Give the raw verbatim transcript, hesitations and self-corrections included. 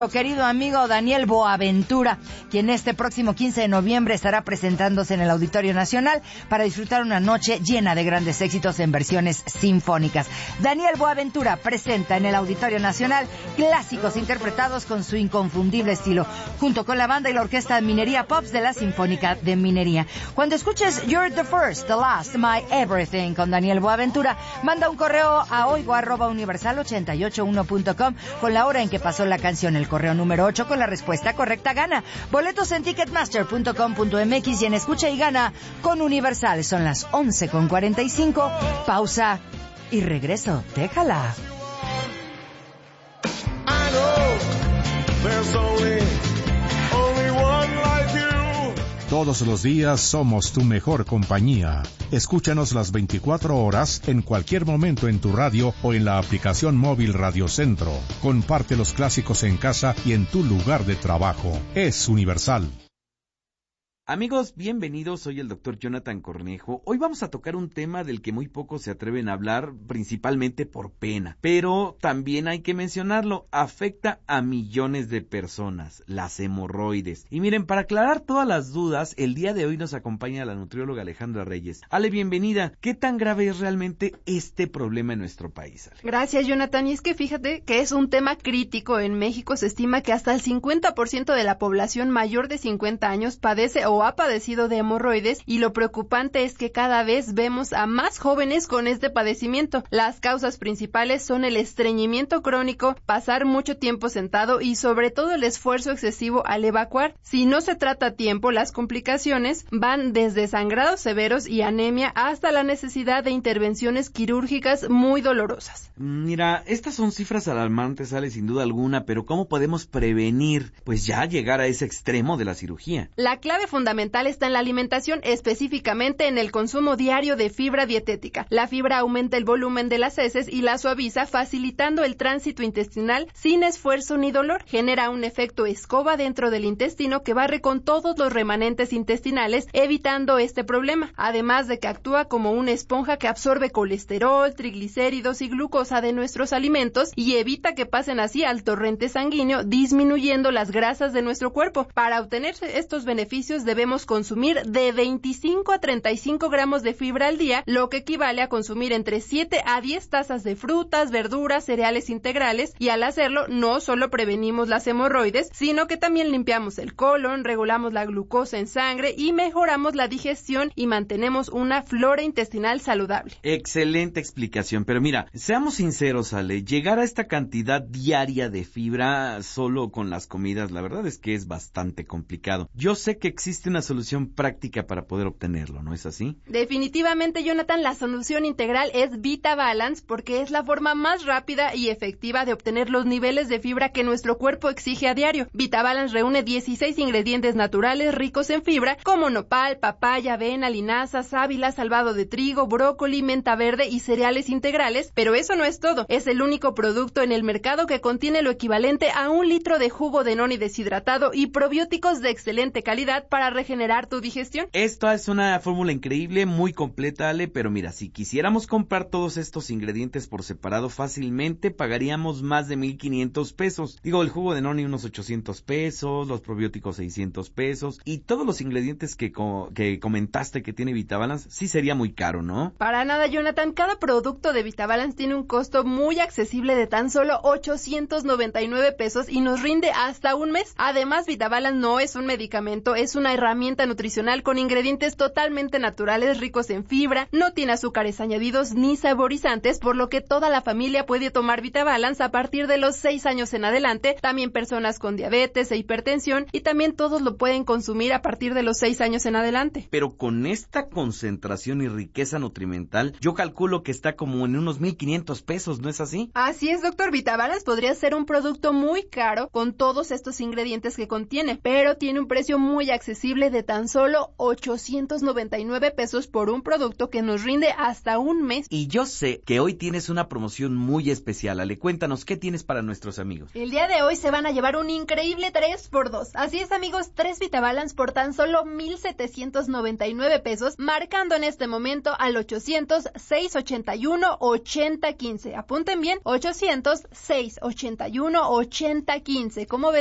Querido amigo Daniel Boaventura, quien este próximo quince de noviembre estará presentándose en el Auditorio Nacional para disfrutar una noche llena de grandes éxitos en versiones sinfónicas. Daniel Boaventura presenta en el Auditorio Nacional clásicos interpretados con su inconfundible estilo, junto con la banda y la orquesta de Minería Pops de la Sinfónica de Minería. Cuando escuches You're the First, the Last, My Everything con Daniel Boaventura, manda un correo a oigo arroba universal ochenta y ocho uno punto com con la hora en que pasó la canción. El correo número ocho con la respuesta correcta gana. Boletos en ticketmaster punto com punto m x y en Escucha y Gana con Universal. Son las once con cuarenta y cinco. Pausa y regreso. Déjala. Todos los días somos tu mejor compañía. Escúchanos las veinticuatro horas en cualquier momento en tu radio o en la aplicación móvil Radio Centro. Comparte los clásicos en casa y en tu lugar de trabajo. Es Universal. Amigos, bienvenidos, soy el doctor Jonathan Cornejo. Hoy vamos a tocar un tema del que muy pocos se atreven a hablar, principalmente por pena. Pero también hay que mencionarlo, afecta a millones de personas, las hemorroides. Y miren, para aclarar todas las dudas, el día de hoy nos acompaña la nutrióloga Alejandra Reyes. Ale, bienvenida. ¿Qué tan grave es realmente este problema en nuestro país, Ale? Gracias, Jonathan. Y es que fíjate que es un tema crítico. En México se estima que hasta el cincuenta por ciento de la población mayor de cincuenta años padece o ha padecido de hemorroides, y lo preocupante es que cada vez vemos a más jóvenes con este padecimiento. Las causas principales son el estreñimiento crónico, pasar mucho tiempo sentado y sobre todo el esfuerzo excesivo al evacuar. Si no se trata a tiempo, las complicaciones van desde sangrados severos y anemia hasta la necesidad de intervenciones quirúrgicas muy dolorosas. Mira, estas son cifras alarmantes, Ale, sin duda alguna, pero ¿cómo podemos prevenir, pues ya llegar a ese extremo de la cirugía? La clave fundamental está en la alimentación, específicamente en el consumo diario de fibra dietética. La fibra aumenta el volumen de las heces y la suaviza, facilitando el tránsito intestinal sin esfuerzo ni dolor. Genera un efecto escoba dentro del intestino que barre con todos los remanentes intestinales, evitando este problema. Además de que actúa como una esponja que absorbe colesterol, triglicéridos y glucosa de nuestros alimentos y evita que pasen así al torrente sanguíneo, disminuyendo las grasas de nuestro cuerpo. Para obtener estos beneficios debemos consumir de veinticinco a treinta y cinco gramos de fibra al día, lo que equivale a consumir entre siete a diez tazas de frutas, verduras, cereales integrales, y al hacerlo no solo prevenimos las hemorroides, sino que también limpiamos el colon, regulamos la glucosa en sangre y mejoramos la digestión y mantenemos una flora intestinal saludable. Excelente explicación, pero mira, seamos sinceros, Ale, llegar a esta cantidad diaria de fibra solo con las comidas, la verdad es que es bastante complicado. Yo sé que existe una solución práctica para poder obtenerlo, ¿no es así? Definitivamente, Jonathan, la solución integral es VitaBalance, porque es la forma más rápida y efectiva de obtener los niveles de fibra que nuestro cuerpo exige a diario. VitaBalance reúne dieciséis ingredientes naturales ricos en fibra, como nopal, papaya, avena, linaza, sábila, salvado de trigo, brócoli, menta verde y cereales integrales, pero eso no es todo. Es el único producto en el mercado que contiene lo equivalente a un litro de jugo de noni deshidratado y probióticos de excelente calidad para regenerar tu digestión. Esto es una fórmula increíble, muy completa, Ale, pero mira, si quisiéramos comprar todos estos ingredientes por separado fácilmente, pagaríamos más de mil quinientos pesos. Digo, el jugo de noni unos ochocientos pesos, los probióticos seiscientos pesos, y todos los ingredientes que, co- que comentaste que tiene VitaBalance, sí sería muy caro, ¿no? Para nada, Jonathan, cada producto de VitaBalance tiene un costo muy accesible de tan solo ochocientos noventa y nueve pesos y nos rinde hasta un mes. Además, VitaBalance no es un medicamento, es una herramienta nutricional con ingredientes totalmente naturales, ricos en fibra, no tiene azúcares añadidos ni saborizantes, por lo que toda la familia puede tomar VitaBalance a partir de los seis años en adelante, también personas con diabetes e hipertensión, y también todos lo pueden consumir a partir de los seis años en adelante. Pero con esta concentración y riqueza nutrimental, yo calculo que está como en unos mil quinientos pesos, ¿no es así? Así es, doctor. VitaBalance podría ser un producto muy caro con todos estos ingredientes que contiene, pero tiene un precio muy accesible accesible de tan solo ochocientos noventa y nueve pesos por un producto que nos rinde hasta un mes. Y yo sé que hoy tienes una promoción muy especial, Ale. Cuéntanos, ¿qué tienes para nuestros amigos? El día de hoy se van a llevar un increíble tres por dos. Así es, amigos, tres Vitabalance por tan solo mil setecientos noventa y nueve pesos, marcando en este momento al ochocientos, seiscientos ochenta y uno, ochenta quince. Apunten bien, ochocientos, seiscientos ochenta y uno, ochenta quince. ¿Cómo ves?